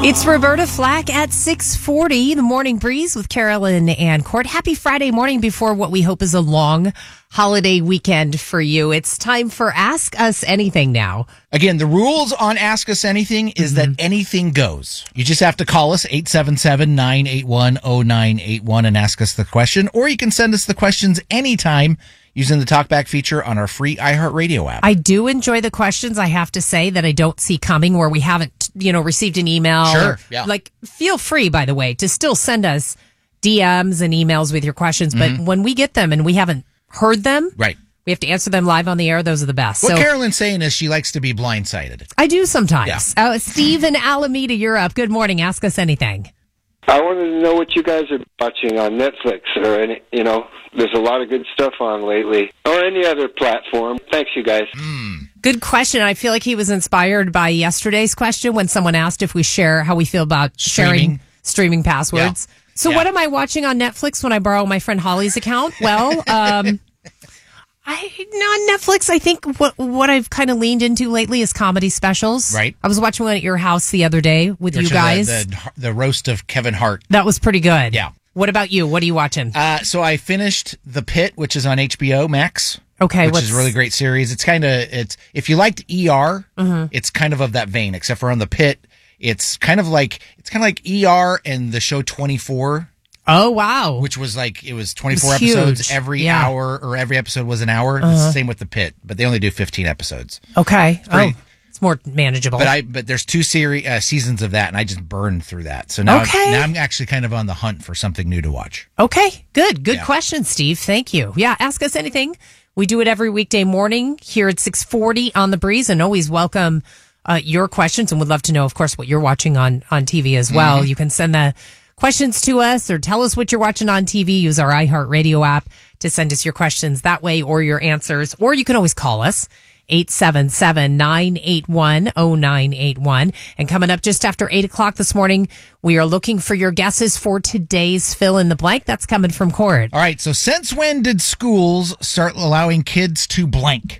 It's Roberta Flack at 6:40, the Morning Breeze with Carolyn and Court. Happy Friday morning before what we hope is a long holiday weekend for you. It's time for Ask Us Anything now. Again, the rules on Ask Us Anything is that anything goes. You just have to call us 877-981-0981 and ask us the question, or you can send us the questions anytime using the TalkBack feature on our free iHeartRadio app. I do enjoy the questions, I have to say, that I don't see coming where we haven't, received an email. Sure, yeah. Feel free, by the way, to still send us DMs and emails with your questions, but when we get them and we haven't heard them, right, we have to answer them live on the air. Those are the best. What Carolyn's saying is she likes to be blindsided. I do sometimes. Yeah. Steve in Alameda, you're up. Good morning. Ask us anything. I wanted to know what you guys are watching on Netflix or any, there's a lot of good stuff on lately, or any other platform. Thanks, you guys. Good question. I feel like he was inspired by yesterday's question when someone asked if we share how we feel about sharing streaming passwords. Yeah. So what am I watching on Netflix when I borrow my friend Holly's account? Well, on Netflix, I think what I've kind of leaned into lately is comedy specials. Right. I was watching one at your house the other day with you guys. The roast of Kevin Hart. That was pretty good. Yeah. What about you? What are you watching? So I finished The Pit, which is on HBO Max. Okay. Which is a really great series. It's if you liked ER, it's kind of that vein, except for on The Pit, it's kind of like ER and the show 24. Oh, wow. Which was it was 24 episodes every hour, or every episode was an hour. It's the same with The Pit, but they only do 15 episodes. Okay. It's more manageable. But there's two seasons of that, and I just burned through that. So now I'm actually kind of on the hunt for something new to watch. Okay. Good question, Steve. Thank you. Yeah. Ask us anything. We do it every weekday morning here at 6:40 on The Breeze, and always welcome your questions, and would love to know, of course, what you're watching on TV as well. You can send the questions to us or tell us what you're watching on TV. Use our iHeartRadio app to send us your questions that way, or your answers, or you can always call us 877-981-0981. And coming up just after 8 o'clock this morning, we are looking for your guesses for today's fill in the blank. That's coming from Court. All right. So since when did schools start allowing kids to blank?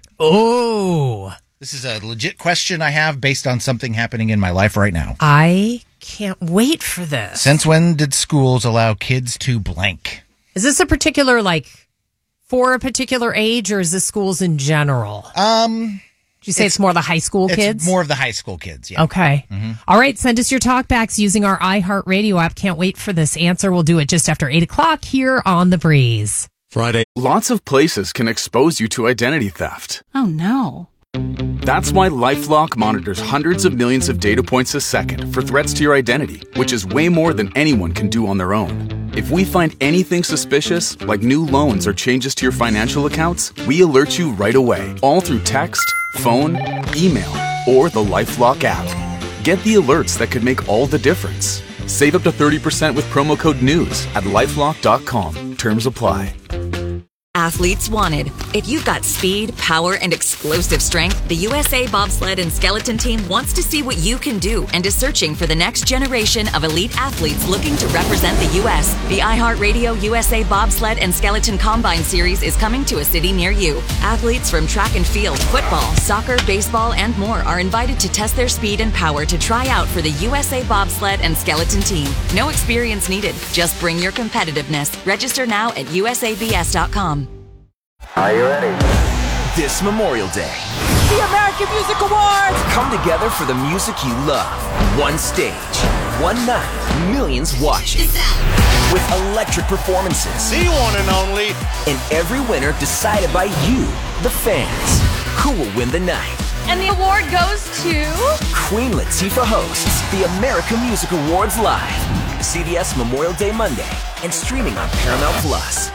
Oh, this is a legit question I have based on something happening in my life right now. I can't wait for this. Since when did schools allow kids to blank? Is this a particular, for a particular age, or is this schools in general? Did you say it's more the high school kids? It's more of the high school kids, yeah. Okay. All right, send us your talkbacks using our iHeartRadio app. Can't wait for this answer. We'll do it just after 8 o'clock here on The Breeze. Friday. Lots of places can expose you to identity theft. Oh, no. That's why LifeLock monitors hundreds of millions of data points a second for threats to your identity, which is way more than anyone can do on their own. If we find anything suspicious, like new loans or changes to your financial accounts, we alert you right away, all through text, phone, email, or the LifeLock app. Get the alerts that could make all the difference. Save up to 30% with promo code NEWS at LifeLock.com. Terms apply. Athletes wanted. If you've got speed, power, and explosive strength, the USA Bobsled and Skeleton Team wants to see what you can do and is searching for the next generation of elite athletes looking to represent the U.S. The iHeartRadio USA Bobsled and Skeleton Combine Series is coming to a city near you. Athletes from track and field, football, soccer, baseball, and more are invited to test their speed and power to try out for the USA Bobsled and Skeleton Team. No experience needed. Just bring your competitiveness. Register now at usabs.com. Are you ready? This Memorial Day, the American Music Awards come together for the music you love. One stage, one night, millions watching. With electric performances. The one and only. And every winner decided by you, the fans. Who will win the night? And the award goes to... Queen Latifah hosts the American Music Awards live. CBS Memorial Day Monday and streaming on Paramount Plus.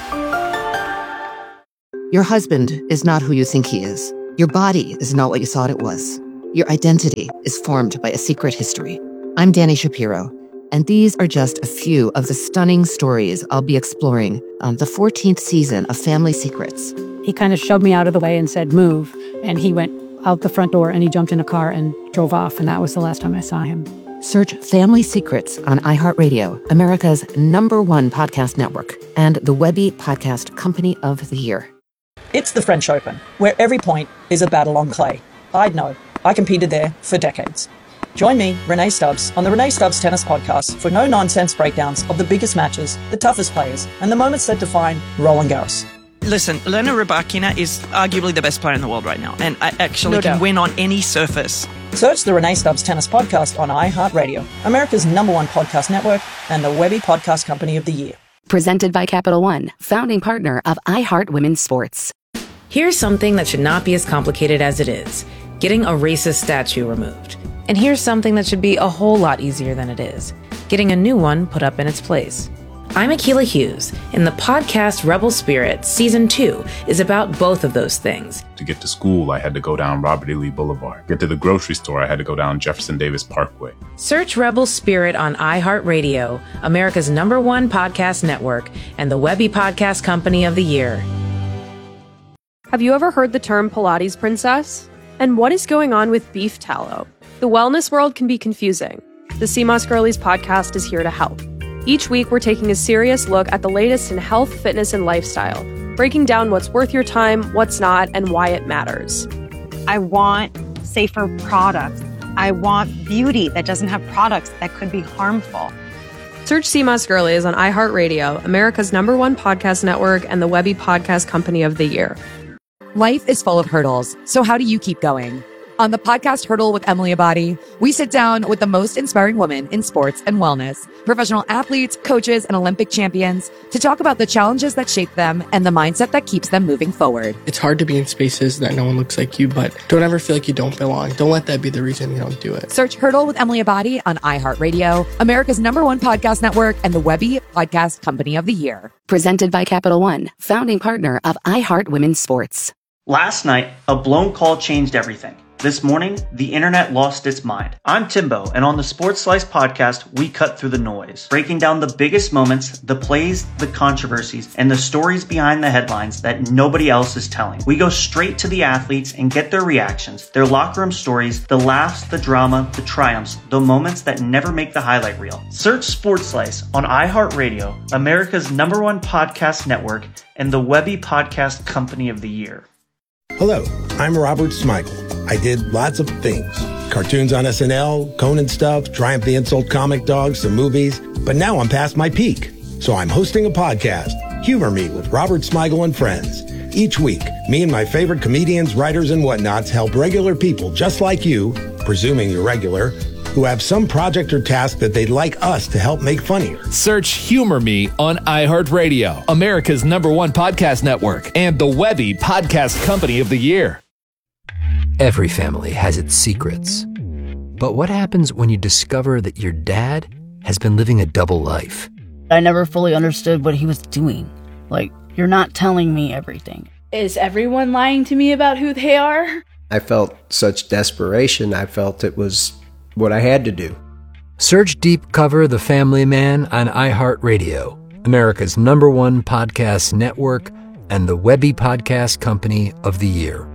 Your husband is not who you think he is. Your body is not what you thought it was. Your identity is formed by a secret history. I'm Danny Shapiro, and these are just a few of the stunning stories I'll be exploring on the 14th season of Family Secrets. He kind of shoved me out of the way and said, move. And he went out the front door and he jumped in a car and drove off. And that was the last time I saw him. Search Family Secrets on iHeartRadio, America's #1 podcast network, and the Webby Podcast Company of the Year. It's the French Open, where every point is a battle on clay. I'd know. I competed there for decades. Join me, Renee Stubbs, on the Renee Stubbs Tennis Podcast for no-nonsense breakdowns of the biggest matches, the toughest players, and the moments that define Roland Garros. Listen, Elena Rybakina is arguably the best player in the world right now, and I actually can win on any surface. Search the Renee Stubbs Tennis Podcast on iHeartRadio, America's #1 podcast network, and the Webby Podcast Company of the Year. Presented by Capital One, founding partner of iHeart Women's Sports. Here's something that should not be as complicated as it is: getting a racist statue removed. And here's something that should be a whole lot easier than it is: getting a new one put up in its place. I'm Akilah Hughes, and the podcast Rebel Spirit Season 2 is about both of those things. To get to school, I had to go down Robert E. Lee Boulevard. Get to the grocery store, I had to go down Jefferson Davis Parkway. Search Rebel Spirit on iHeartRadio, America's #1 podcast network, and the Webby Podcast Company of the Year. Have you ever heard the term Pilates princess? And what is going on with beef tallow? The wellness world can be confusing. The CMOS Girlies podcast is here to help. Each week, we're taking a serious look at the latest in health, fitness, and lifestyle, breaking down what's worth your time, what's not, and why it matters. I want safer products. I want beauty that doesn't have products that could be harmful. Search CMOS Girlies on iHeartRadio, America's #1 podcast network, and the Webby Podcast Company of the Year. Life is full of hurdles, so how do you keep going? On the podcast Hurdle with Emily Abadi, we sit down with the most inspiring women in sports and wellness, professional athletes, coaches, and Olympic champions to talk about the challenges that shape them and the mindset that keeps them moving forward. It's hard to be in spaces that no one looks like you, but don't ever feel like you don't belong. Don't let that be the reason you don't do it. Search Hurdle with Emily Abadi on iHeartRadio, America's #1 podcast network, and the Webby Podcast Company of the Year. Presented by Capital One, founding partner of iHeart Women's Sports. Last night, a blown call changed everything. This morning, the internet lost its mind. I'm Timbo, and on the Sports Slice podcast, we cut through the noise, breaking down the biggest moments, the plays, the controversies, and the stories behind the headlines that nobody else is telling. We go straight to the athletes and get their reactions, their locker room stories, the laughs, the drama, the triumphs, the moments that never make the highlight reel. Search Sports Slice on iHeartRadio, America's #1 podcast network, and the Webby Podcast Company of the Year. Hello, I'm Robert Smigel. I did lots of things. Cartoons on SNL, Conan stuff, Triumph the Insult Comic Dog, some movies. But now I'm past my peak. So I'm hosting a podcast, Humor Me with Robert Smigel and Friends. Each week, me and my favorite comedians, writers, and whatnots help regular people just like you, presuming you're regular, who have some project or task that they'd like us to help make funnier. Search Humor Me on iHeartRadio, America's #1 podcast network, and the Webby Podcast Company of the Year. Every family has its secrets. But what happens when you discover that your dad has been living a double life? I never fully understood what he was doing. Like, you're not telling me everything. Is everyone lying to me about who they are? I felt such desperation. I felt it was what I had to do. Search Deep Cover The Family Man on iHeartRadio, America's #1 podcast network, and the Webby Podcast Company of the Year.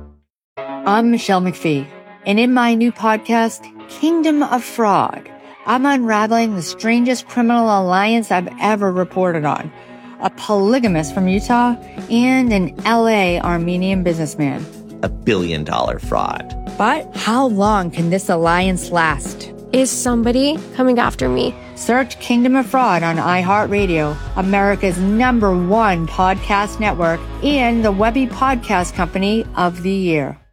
I'm Michelle McPhee, and in my new podcast, Kingdom of Fraud, I'm unraveling the strangest criminal alliance I've ever reported on. A polygamist from Utah and an LA Armenian businessman. $1 billion fraud. But how long can this alliance last? Is somebody coming after me? Search Kingdom of Fraud on iHeartRadio, America's #1 podcast network, and the Webby Podcast Company of the Year.